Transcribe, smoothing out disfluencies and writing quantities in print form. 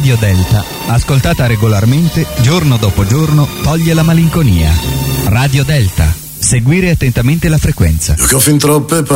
Radio Delta, ascoltata regolarmente, giorno dopo giorno, toglie la malinconia. Radio Delta. Seguire attentamente la frequenza. Io che ho fin troppe